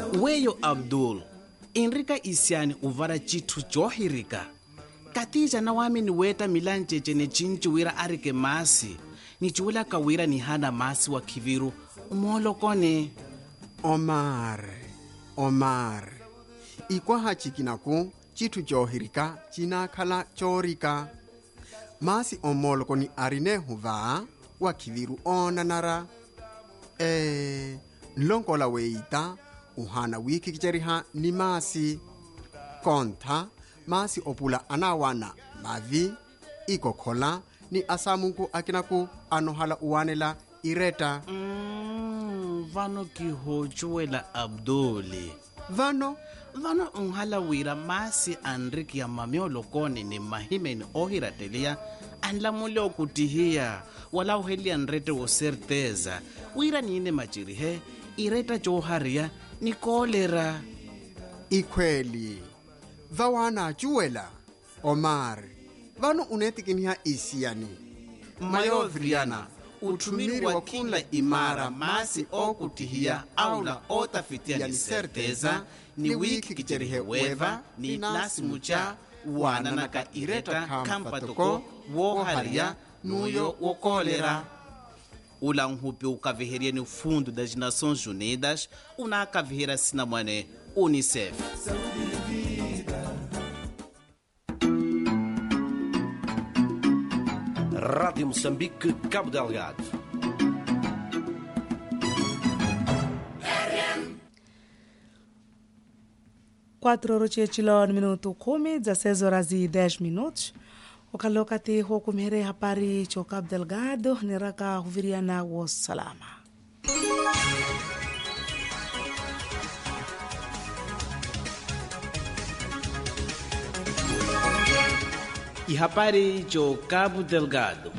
Weyo Abdul, Enrika isiani uvara chitu johirika. Katija na wami ni weta milanjeje ne chinchu wira arike masi. Ni chuula kawira ni hana masi wa kiviru. Umolo kone. Omar. Ikwa hachikinaku chitu johirika china khala chorika. Masi omolo koni arine huva wa kiviru onanara. Nlonkola weita uhana wiki kicheriha ni masi. Konta masi opula anawana mavi ikokhola ni asamunku akinaku anohala uwanela ireta. Vano kihochuela Abduli. Vano Unhala wira masi Enrique ya mamiolo kone ni mahime ni ohiratelia anla mule okutihia wala uhelia nrete o certeza wira niine machirihe ireta joharia ni kolera. Ikweli vawana chuela Omar vano unetikiniha isiani Mayovriana utumiri wa kila imara masi okutihia aula otafitia ni certeza ni wiki kicherihe weva ni lasimucha wananaka ireta kampatoko woharia nuyo wokolera. Ula nhupi ukaviheria ni fundo das Nações Unidas unakavihera sinamwane UNICEF. Rádio Moçambique, Cabo Delgado. Quatro horas no minuto 16 horas e 10 minutos. Okalokati hukumhere hapari cho Cabo Delgado niraka huviriana wa salama. Ihapari cho Cabo Delgado.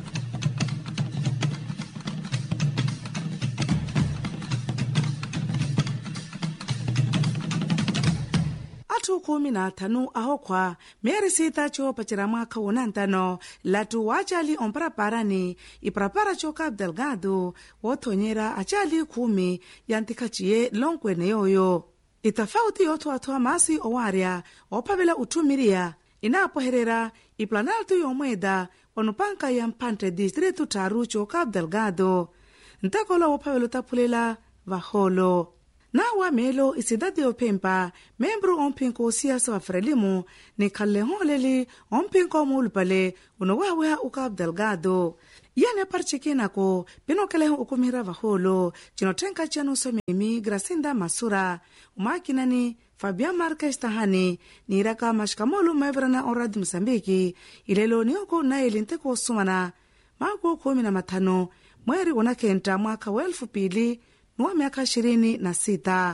Atu 15 ahokwa meri sita cho pachira mwaka unantano latu wachali ompara parani iprapara cho Cabo Delgado wotonyera achali 10 yantikachie lonkwe yoyo. Itafauti yoto atoa masi owaria opavela utumiria inapoherera iplanaltu yomweda onupanka ya mpante distritu taru cho Cabo Delgado ntakolo wopavelo tapulela vaholo. Na wamelo isidadi opempa membru ompinko siasa wa Frelimu ni kalleholeli ompinko mulpale unowaweha Cabo Delgado. Yane parchikinako pinokeleho ukumira vaholo chinotenka chano somemi Gracinda Masura umakinani Fabian Marques Tahani niraka mashkamolu maevrana oradi Msambiki ilelo nioko na ilinteko sumana mako 15 mweri unakenta mwaka wa 2000 wa miaka 26.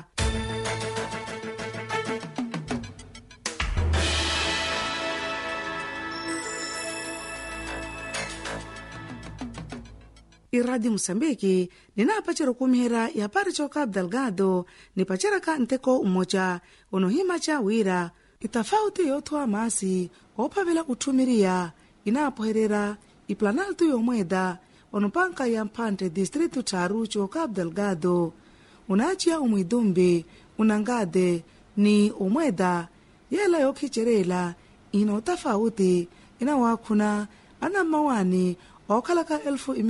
Iradi Msambiki ninapachero kumihera ya pari cho Cabo Delgado ni pacharaka nteko umoja unohima cha wira itafauti yotoa masi opavela utumiria inapoherera iplanaltu yomweda onupanka ya mpante distritu taru cho Cabo Delgado unachia umwidumbi unangade ni umweda yela yokicherela ino tafauti inawakuna ana mawani okalaka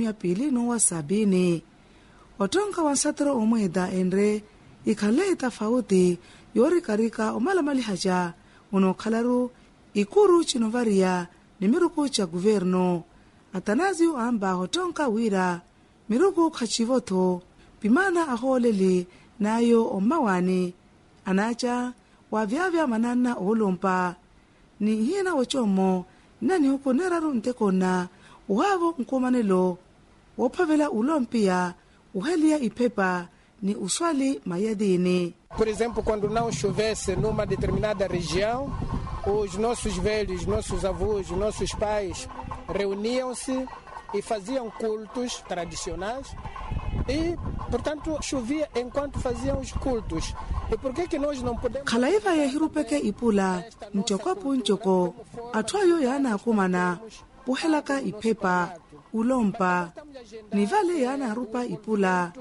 1270 otonka wansatro umweda enre ikale tafauti yorikarika omalamali haja unokalaru ikuru chinovaria ni miruku cha guverno Atanazio amba hotonka wira miruku kachivoto pimana aholeli nayo omawani anacha wavyavya manana olompa ni hina wachomo nani huko neraru ntekona uhavo nkomanelo wopavela ulompia uhelia ipepa ni uswali mayadini. Por exemplo, quando não chovesse numa determinada região, os nossos velhos, nossos avós, nossos pais reuniam-se e faziam cultos tradicionais e, portanto, chovia enquanto faziam os cultos. E por que nós não podemos... Kalaiva ya hirupeke ipula, nchokopu nchoko, atwayo yana kumana, uhelaka ipepa, ulompa, nivale yana rupa ipula,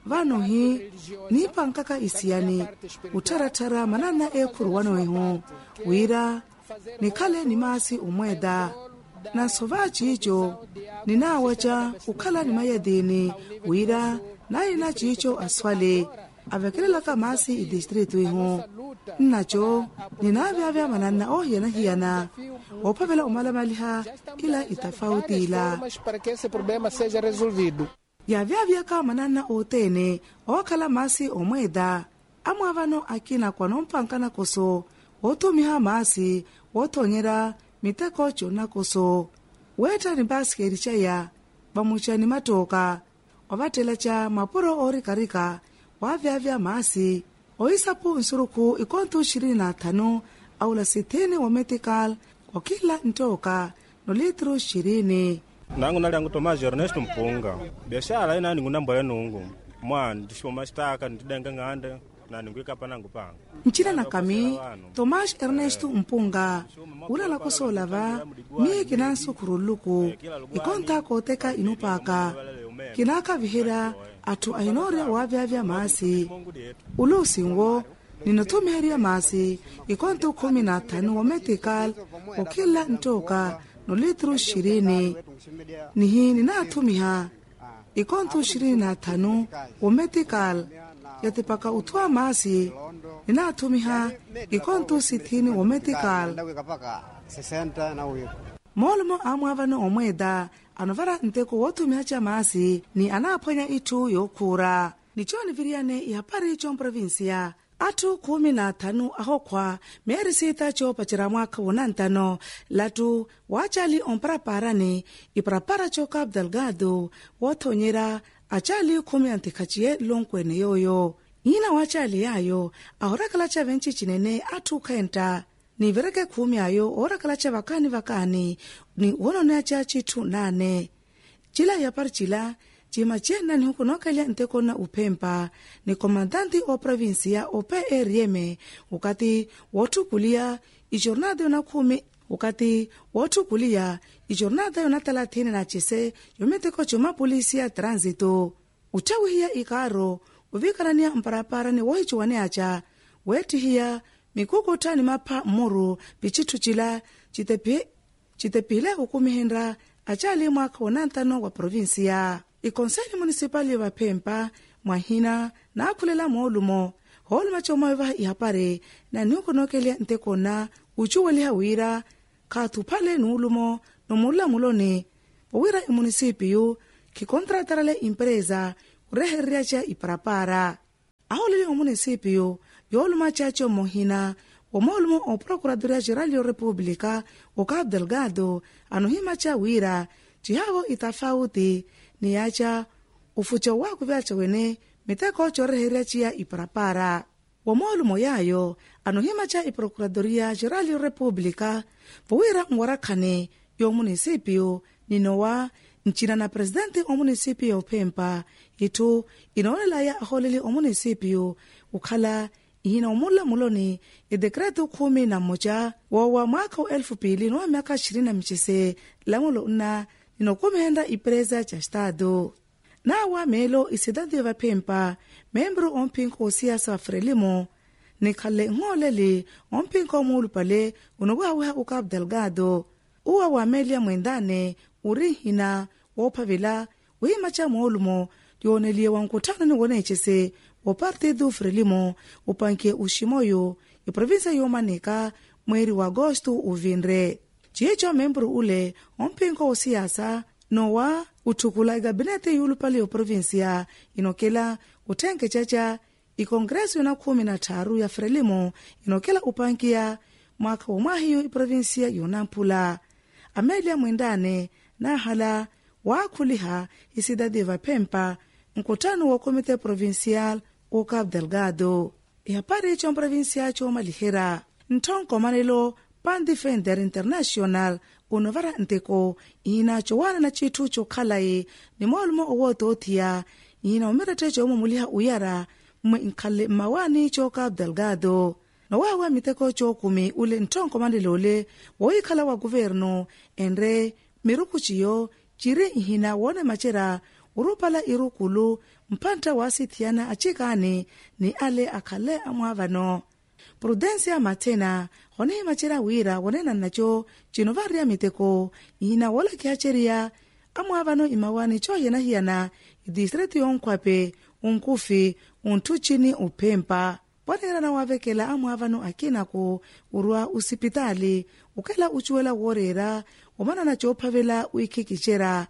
vano hi ni pankaka isiani utaratara manana ekhuru wano ehu wira nikhale ni masi umweda na sova chicho ninawacha ukhala ni mayadini wira na ina chicho aswale avekelela ka masi i district ehu nacho ninavyavya manana hiyana ophavela umalamaliha ila itafautila para que esse problema seja resolvido. yavyavya ka manana otene okhala masi omweda amwavano akina kwanompanka koso otumiha masi othonyera miteko chona koso weta ni baskeri chaya bamuchani matoka ovatela cha mapuro orikarika wavyavya masi oisapu nsuruku ikontu 25 aula 60 wa metikal kwa kila ntoka no litro 20 nangu nali yangu Tomas Ernesto Mpunga biashara ina ningu namba ya nungu mwana ndishoma staka ndidenga ngande na ningwika panangu panga nchina na kami Tomas Ernesto Mpunga ulala kusolava mie kinansu kuruluku ikonta koteka inupaka kinaka vihira atu ainore wavyavya masi ulusingo ninotumiheria masi ikontu 15 wa metikal ukila ntoka no litru 20 nihi ninatumiha ikontu 25 wa metikal yatipaka utwa masi ninatumiha ikontu 60 wa metikal molmo amwavano omweda anovara nteko wotumiha cha masi ni anaponya itu yokura nichoni viriane ihapari chon provincia atu 15 ahokwa meri sita cho pachira mwaka wonantano latu wachali ompraparani iprapara cho Cabo Delgado wothonyera achali 10 antikachie lonkwene yoyo ina wachali yayo ahorakala cha venchi chinene atu kenta ni vereke 10 ayo orakala cha vakani ni wonone cha chitu 8 chila yapar chila chima chena ni hukunokelya nteko na upempa ni komandanti o provincia o PRM ukati wotukulia ijornada na 10 ukati wotukulia ijornada na 30 na chise yometeko chuma polisi ya transito uchawihia ikaro uvikarania mparapara ni wohichwane acha wetihia mikukutani mapa muru bichitu chila chitepile hukumihendra achali mwaka wonantano wa provincia ikonseli municipali wa Pempa mwahina na akulela moolumo holma chomoiva ihapare na niukonokelya ntekona uchuweli hawira katupale nuulumo nomula mulone powira imunisipiyu kikontratarale impreza ureherria cha iparapara aholeli omunisipiyu yooluma chacho mohina omoolumo o Procuradoria Geral da República o Cabo Delgado anuhima cha wira chihavo itafauti ni yacha ufucho waku vyacha wene miteko choreheria chia iparapara wamolumo yayo anuhima cha Procuradoria Geral da República powira ngwarakhane yo municipio ninowa nchina na presidente o municipio Pempa itu inolela ya aholeli o municipio ukhala ihina umula muloni idekreto 11 wa mwaka 2000 no miaka 20 lamulo na ninokumenda ipreza cha estado na wa melo isidadi wa Pempa membro ompinko siasa Frelimo nikhale ngolele ompinko mulupale unogwa u Cabo Delgado uwa wa melia mwendane urihina wopavila wimacha molumo yonelie wankutano ni wonechese o partido Frelimo upanke ushimoyo iprovinsia yomanika mweri wa Agosto uvinre chicho membro ule ompinko o siasa nowa utukula gabinete yulupale o provinsia inokela utenke chacha ikongreso na 13 ya Frelimo inokela upankia mwaka umahiyo iprovinsia yonampula amelia mwendane na hala wakuliha isidadi va Pempa mkutano wa komite provincial o Cabo Delgado ihapari cho provincia cho malihera ntonko manelo Pan Defender International unovara nteko ina chowana na chitu cho khalai ni molmo owoto thia ina umirate cho muliha uyara mkhale mawani cho Cabo Delgado no wawa miteko cho 10 ule ntonko manelole woikhala wa governo enre mirukuchiyo chire ihina wone machera urupala irukulu mpanta wasithiana achikani ni ale akhale amwavano. Prudensia Matena hone machera wira wonena nacho chino varia miteko ina wala kiacheria amwavano imawani cho yena hiana distrito yonkwape unkufi untuchini upempa ponera na wavekela amwavano akina ku urwa usipitali ukela uchuela worera umana na chophavela uikikichera.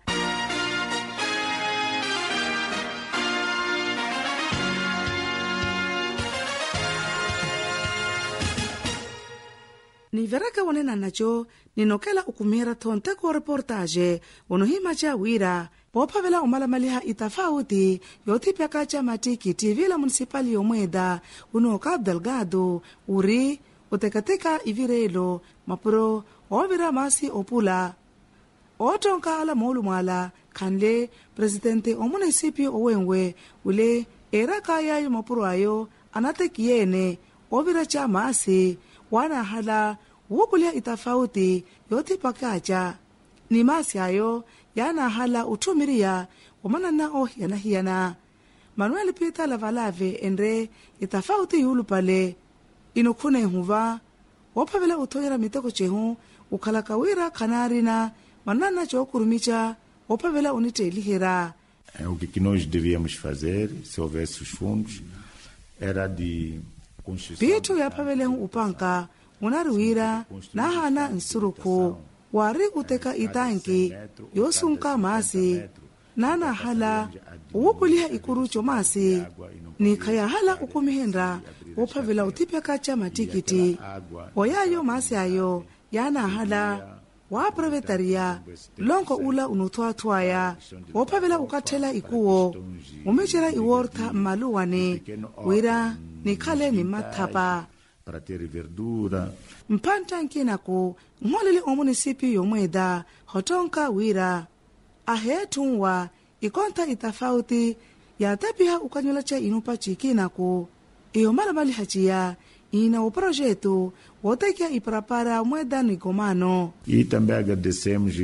Ni veraka wonena nacho ninokela ukumira tonte ko reportage unohima cha wira pophavela umalamaliha itafauti yotipyaka cha matikiti vila munisipali yomweda uno Cabo Delgado uri utekateka ivirelo mapuro ovira masi opula otonka ala molu mwala kanle presidente omunisipio owenwe ule eraka yayo mapuro ayo anatekiyene ovira cha masi wana hala wukulia itafauti yoti pakacha ni masi ayo yana hala utumiria wamanana hiana Manuel Peter Lavalave endre itafauti yulu pale inokune huva wapavela utoyera miteko chehu ukalakawira kanarina manana chokurumicha wapavela unite lihera. O que nós devíamos fazer se houvesse os fundos era de pitu yapavele upanka unariwira na hana nsuruku wari uteka itanki yosunka masi nana hala uwukuliha ikurucho masi ni kaya hala ukumihendra upavela utipyaka cha matikiti oyayo masi ayo yana hala waprevetaria lonko ula unutuatuaya upavela ukathela ikuwo umechera iworta maluwane wira ni kale ni mathapa para ter verdura. Mpanta nkinaku ngolele omunisipi yomweda hotonka wira ahetunwa ikonta itafauti yatapiha ukanyola cha inupa chikinaku iyo malamali hachia ina o projeto wotekia iprapara mweda nigomano. E também agradecemos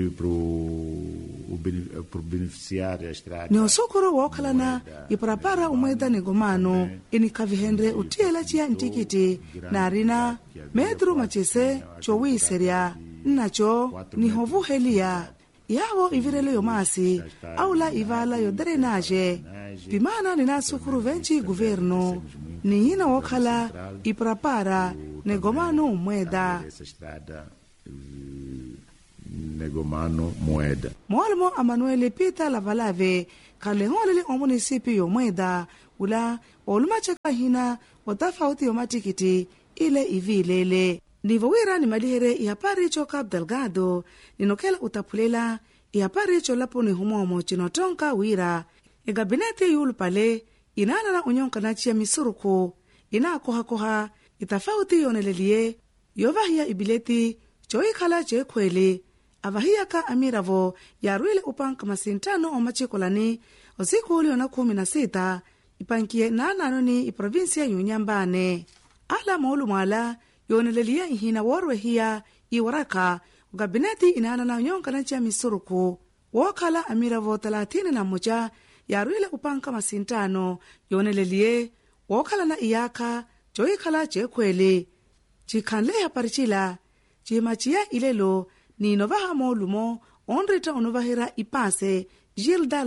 pro beneficiário a estrada. Ni osukuru wokalana iprapara umweda nigomano inikavihendre utiela chia ntikiti narina medru machese chowi seria nacho ni hovu helia yawo ivirele yomasi aula ivala yoderenaje pimana nina sukuru venchi guverno ni ina wokala iprapara negomano umweda negomano moeda. Mwalmo Manuel Peter Lavalave kalehonele omunisipi yomweda ula olumacheka hina watafauti yomatikiti ile ivilele ndivowira ni malihere ihapari cho Cabo Delgado ninokela utapulela ihapari cho lapo ni humomo chinotonka wira egabinete yulu pale inana na unyonka na chia misuruku ina koha itafauti yonelelie yovahia ibileti choikala chekweli avahiyaka amiravo yaruile upanka masintano omachikolani osikuli ona 16 ipankie nananoni iprovinsia yunyambane ala maulu mwala yonelelia ihina worwe hiya iwaraka gabineti inana na unyonka na chia misuruku wokala amiravo 31 yaruile upanka masintano yonelelie wokala na iyaka choikala chekweli chikhanleha parichila chimachiya ilelo ni novaha molumo onrita onovahira ipase Gilda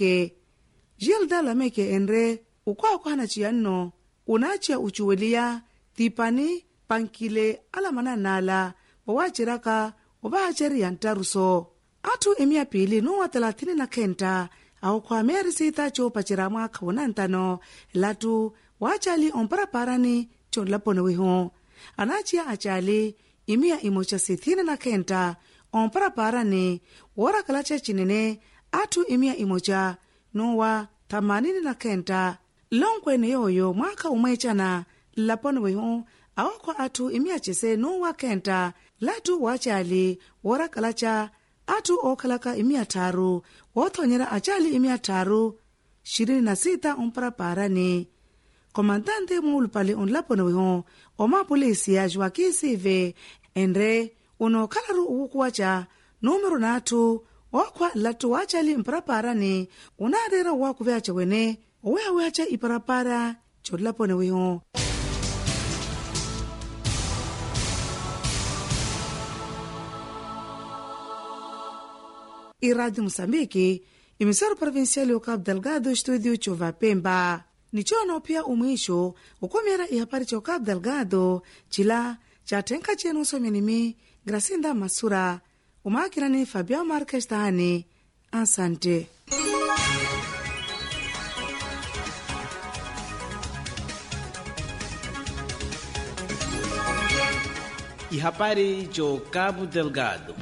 Lameke enre ukwakwahana chiyanno unachia uchuwelia tipani pankile alamana nala wawachiraka wavahacheri yantaruso atu emia pili nuwa 39 au kwa meri sita cho pachiramwa kawunantano latu wachali omparaparani cho lapone wiho anachia achali imia imocha 69 omparaparani wora kalacha chinene atu imia imocha nuwa 89 longwene yoyo mwaka umwechana lapone wiho au kwa atu imia chese nuwa kenta latu wachali wora kalacha atu okalaka imia taru wothonyera achali imia taru 26 omparaparani komandante mulpale onlapone wiho oma polisi ya Joaquim enre uno kalaru ukuwacha numero natu wakwa latu wachali mparaparani unadera wakuveacha wene oweawe acha iparapara chodlapone weho. E Rádio Moçambique, emissora provincial ya Cabo Delgado, estúdio Chuva Pemba. Nichono pia umwisho ukomera ihapari cha Cabo Delgado chila cha tenka chenu somenimi Gracinda Masura umakirani Fabiao Marques Tahani. Asante. Ihapari cho Cabo Delgado.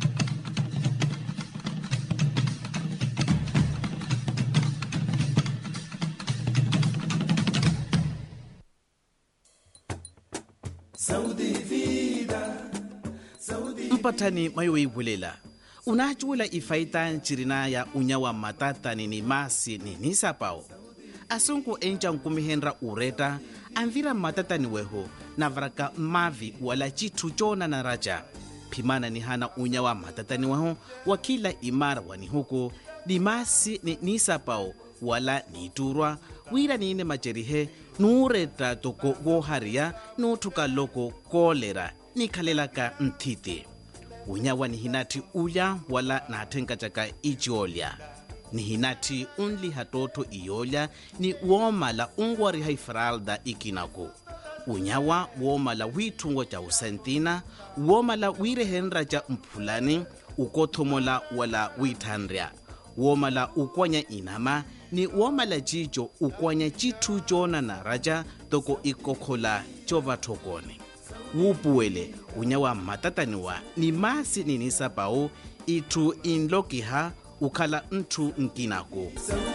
Mpatani mayoibulela unachula ifaita nchirina ya unyawa matata ni masi ni nisapao asunku encha nkumihenra ureta anvira matata ni weho na varaka mavi wala chitu chona na raja pimana ni hana unyawa matata ni weho wakila imara wani huku ni masi ni nisapao wala niturwa wira niine macherihe nuureta toko woharia nuutuka loko kolera nikhalelaka nthiti unyawa ni hinati uya wala naathenka chaka ichiolya ni hinati unli hatoto iyolya ni woomala unwariha ifralda ikinako unyawa woomala wiithungo cha usentina woomala wiirehenra cha mphulani ukothomola wala wiithanrya woomala ukwanya inama ni woomala chicho ukwanya chithu chona na raja toko ikokhola chovathokone wupuwele unyawa matataniwa ni masi ninisapao ithu inlokiha ukhala nthu nkinako